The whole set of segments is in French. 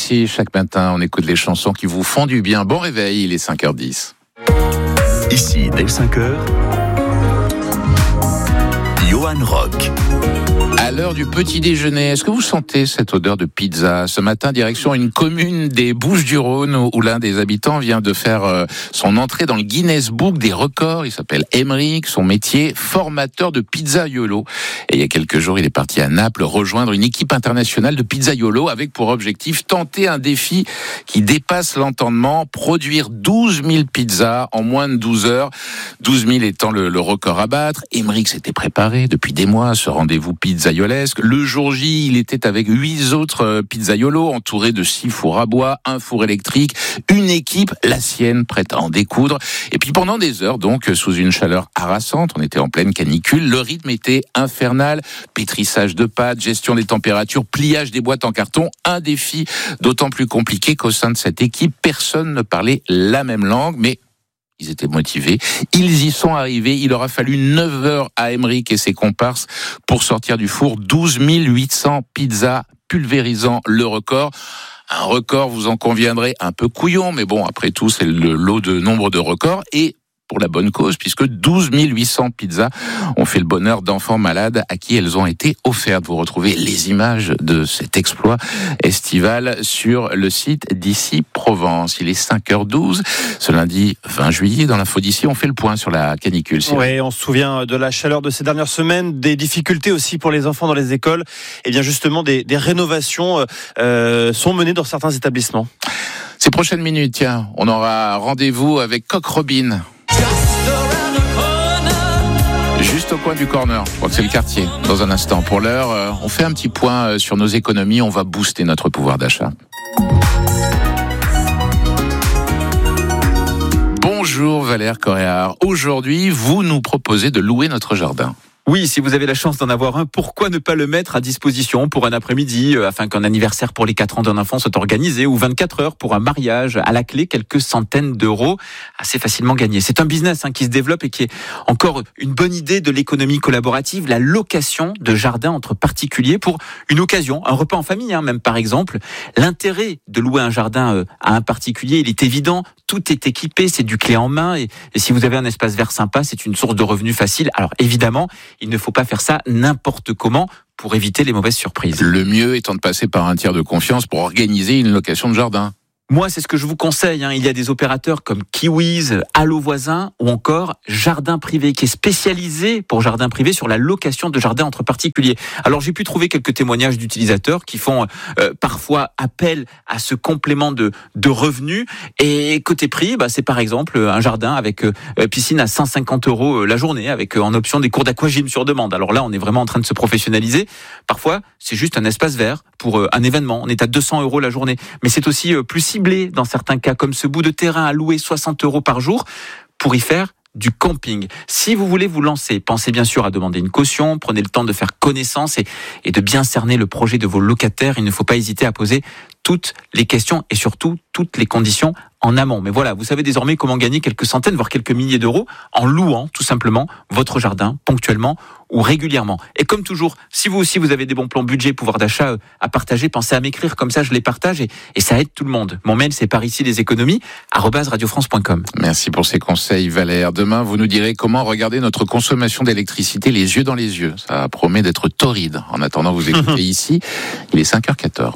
Ici, chaque matin, on écoute les chansons qui vous font du bien. Bon réveil, il est 5h10. Ici, dès 5h, Johan Rock. À l'heure du petit déjeuner, est-ce que vous sentez cette odeur de pizza ? Ce matin, direction une commune des Bouches-du-Rhône où l'un des habitants vient de faire son entrée dans le Guinness Book des records. Il s'appelle Émeric, son métier, formateur de pizzaiolo. Et il y a quelques jours, il est parti à Naples rejoindre une équipe internationale de pizzaiolo avec pour objectif tenter un défi qui dépasse l'entendement, produire 12 000 pizzas en moins de 12 heures. 12 000 étant le record à battre. Émeric s'était préparé depuis des mois à ce rendez-vous pizzaiolesque. Le jour J, il était avec 8 autres pizzaiolos, entourés de 6 fours à bois, un four électrique, une équipe, la sienne, prête à en découdre. Et puis pendant des heures, donc, sous une chaleur harassante, on était en pleine canicule, le rythme était infernal, pétrissage de pâtes, gestion des températures, pliage des boîtes en carton, un défi d'autant plus compliqué qu'au sein de cette équipe, personne ne parlait la même langue, mais ils étaient motivés, ils y sont arrivés, il aura fallu 9 heures à Émeric et ses comparses pour sortir du four 12 800 pizzas, pulvérisant le record. Un record, vous en conviendrez, un peu couillon, mais bon, après tout, c'est le lot de nombre de records, et pour la bonne cause, puisque 12 800 pizzas ont fait le bonheur d'enfants malades à qui elles ont été offertes. Vous retrouvez les images de cet exploit estival sur le site d'Ici Provence. Il est 5h12, ce lundi 20 juillet, dans l'info d'Ici, on fait le point sur la canicule. Oui, on se souvient de la chaleur de ces dernières semaines, des difficultés aussi pour les enfants dans les écoles. Et bien justement, des rénovations sont menées dans certains établissements. Ces prochaines minutes, tiens, on aura rendez-vous avec Coq Robin. Juste au coin du corner, je crois que c'est le quartier, dans un instant. Pour l'heure, on fait un petit point sur nos économies, on va booster notre pouvoir d'achat. Bonjour Valère Coréard, aujourd'hui vous nous proposez de louer notre jardin. Oui, si vous avez la chance d'en avoir un, pourquoi ne pas le mettre à disposition pour un après-midi, afin qu'un anniversaire pour les 4 ans d'un enfant soit organisé, ou 24 heures pour un mariage, à la clé quelques centaines d'euros, assez facilement gagnés. C'est un business qui se développe et qui est encore une bonne idée de l'économie collaborative, la location de jardins entre particuliers pour une occasion, un repas en famille, même par exemple. L'intérêt de louer un jardin à un particulier, il est évident, tout est équipé, c'est du clé en main, et si vous avez un espace vert sympa, c'est une source de revenus facile. Alors évidemment, il ne faut pas faire ça n'importe comment pour éviter les mauvaises surprises. Le mieux étant de passer par un tiers de confiance pour organiser une location de jardin. Moi, c'est ce que je vous conseille. Il y a des opérateurs comme Kiwiz, Allo Voisin ou encore Jardin Privé, qui est spécialisé pour jardin privé sur la location de jardins entre particuliers. Alors, j'ai pu trouver quelques témoignages d'utilisateurs qui font parfois appel à ce complément de revenus. Et côté prix, c'est par exemple un jardin avec piscine à 150 € la journée, avec en option des cours d'aquagym sur demande. Alors là, on est vraiment en train de se professionnaliser. Parfois, c'est juste un espace vert pour un événement. On est à 200 € la journée. Mais c'est aussi plus ciblé dans certains cas, comme ce bout de terrain à louer 60 € par jour pour y faire du camping. Si vous voulez vous lancer, pensez bien sûr à demander une caution, prenez le temps de faire connaissance et de bien cerner le projet de vos locataires. Il ne faut pas hésiter à poser toutes les questions et surtout toutes les conditions en amont. Mais voilà, vous savez désormais comment gagner quelques centaines, voire quelques milliers d'euros en louant tout simplement votre jardin ponctuellement ou régulièrement. Et comme toujours, si vous aussi vous avez des bons plans budget, pouvoir d'achat à partager, pensez à m'écrire, comme ça je les partage et ça aide tout le monde. Mon mail c'est parici-les-économies@radiofrance.com. Merci pour ces conseils Valère. Demain vous nous direz comment regarder notre consommation d'électricité les yeux dans les yeux. Ça promet d'être torride. En attendant, vous écoutez ici, il est 5h14.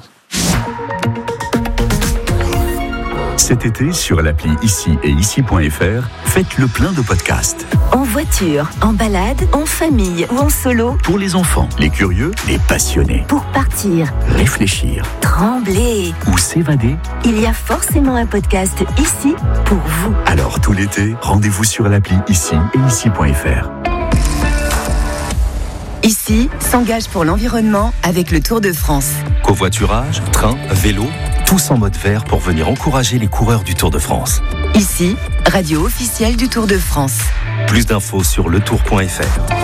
Cet été, sur l'appli Ici et Ici.fr, faites le plein de podcasts. En voiture, en balade, en famille ou en solo. Pour les enfants, les curieux, les passionnés. Pour partir, réfléchir, trembler ou s'évader. Il y a forcément un podcast ici pour vous. Alors tout l'été, rendez-vous sur l'appli Ici et Ici.fr. Ici s'engage pour l'environnement avec le Tour de France. Covoiturage, train, vélo, tous en mode vert pour venir encourager les coureurs du Tour de France. Ici, radio officielle du Tour de France. Plus d'infos sur letour.fr.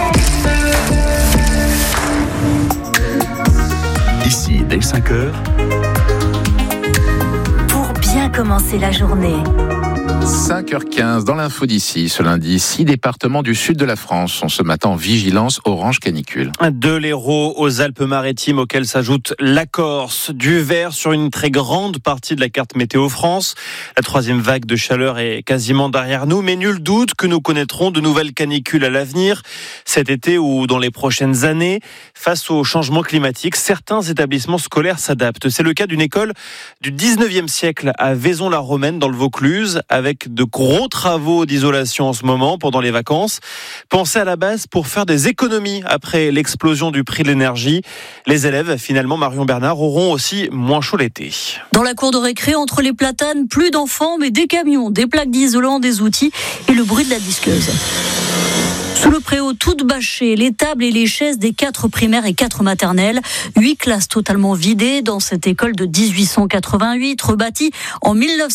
Ici, dès 5h. Pour bien commencer la journée. 5h15 dans l'info d'ici. Ce lundi, 6 départements du sud de la France sont ce matin en vigilance orange canicule. De l'Hérault aux Alpes-Maritimes, auxquelles s'ajoute la Corse. Du vert sur une très grande partie de la carte Météo France. La troisième vague de chaleur est quasiment derrière nous, mais nul doute que nous connaîtrons de nouvelles canicules à l'avenir, cet été ou dans les prochaines années. Face au changement climatique, certains établissements scolaires s'adaptent. C'est le cas d'une école du 19e siècle à Vaison-la-Romaine dans le Vaucluse, avec de gros travaux d'isolation en ce moment pendant les vacances. Pensés à la base pour faire des économies après l'explosion du prix de l'énergie. Les élèves, finalement, Marion Bernard, auront aussi moins chaud l'été. Dans la cour de récré, entre les platanes, plus d'enfants, mais des camions, des plaques d'isolant, des outils et le bruit de la disqueuse. Sous le préau, toutes bâchées, les tables et les chaises des 4 primaires et 4 maternelles. 8 classes totalement vidées dans cette école de 1888, rebâtie en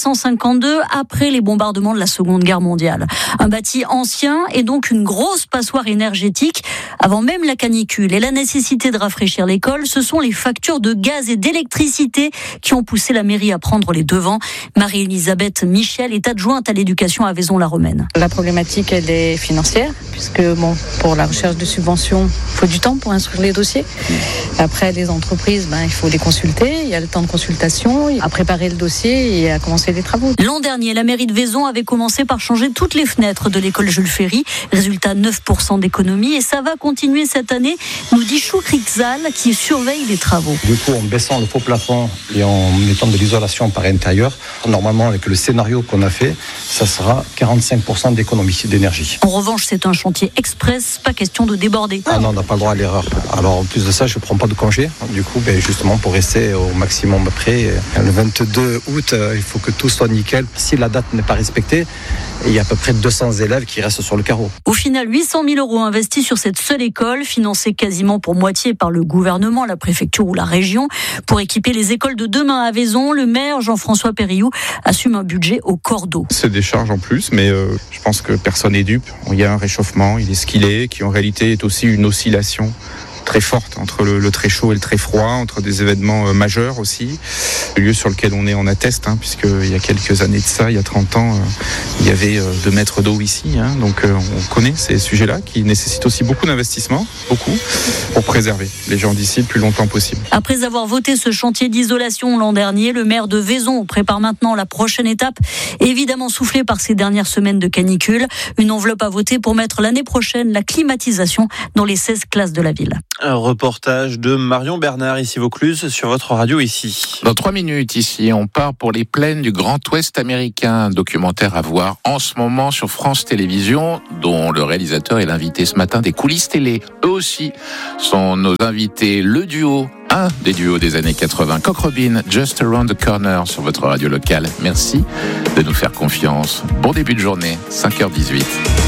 1952 après les bombardements de la Seconde Guerre mondiale. Un bâti ancien et donc une grosse passoire énergétique avant même la canicule. Et la nécessité de rafraîchir l'école, ce sont les factures de gaz et d'électricité qui ont poussé la mairie à prendre les devants. Marie-Elisabeth Michel est adjointe à l'éducation à Vaison-la-Romaine. La problématique, elle est financière, puisque pour la recherche de subventions, il faut du temps pour instruire les dossiers. Après, les entreprises, il faut les consulter. Il y a le temps de consultation, à préparer le dossier et à commencer les travaux. L'an dernier, la mairie de Vaison avait commencé par changer toutes les fenêtres de l'école Jules Ferry. Résultat, 9% d'économie. Et ça va continuer cette année, nous dit Choukrik Zal, qui surveille les travaux. Du coup, en baissant le faux plafond et en mettant de l'isolation par intérieur, normalement, avec le scénario qu'on a fait, ça sera 45% d'économie d'énergie. En revanche, c'est un chantier express, pas question de déborder. Ah non, on n'a pas le droit à l'erreur. Alors en plus de ça, je ne prends pas de congé. Du coup, justement pour rester au maximum près. Le 22 août, il faut que tout soit nickel. Si la date n'est pas respectée, il y a à peu près 200 élèves qui restent sur le carreau. Au final, 800 000 € investis sur cette seule école, financée quasiment pour moitié par le gouvernement, la préfecture ou la région. Pour équiper les écoles de demain à Vaison, le maire Jean-François Périou assume un budget au cordeau. C'est des charges en plus, mais je pense que personne n'est dupe. Il y a un réchauffement, il est ce qu'il est, qui en réalité est aussi une oscillation très forte entre le très chaud et le très froid, entre des événements majeurs aussi. Le lieu sur lequel on est en atteste, puisqu'il y a quelques années de ça, il y a 30 ans, il y avait 2 mètres d'eau ici. Donc on connaît ces sujets-là qui nécessitent aussi beaucoup d'investissement, pour préserver les gens d'ici le plus longtemps possible. Après avoir voté ce chantier d'isolation l'an dernier, le maire de Vaison prépare maintenant la prochaine étape, évidemment soufflée par ces dernières semaines de canicule. Une enveloppe à voter pour mettre l'année prochaine la climatisation dans les 16 classes de la ville. Un reportage de Marion Bernard, ici Vaucluse, sur votre radio ici. Dans 3 minutes, ici, on part pour les plaines du Grand Ouest américain. Un documentaire à voir en ce moment sur France Télévisions, dont le réalisateur est l'invité ce matin des coulisses télé. Eux aussi sont nos invités. Le duo, un des duos des années 80, Cock Robin, Just Around the Corner sur votre radio locale. Merci de nous faire confiance. Bon début de journée, 5h18.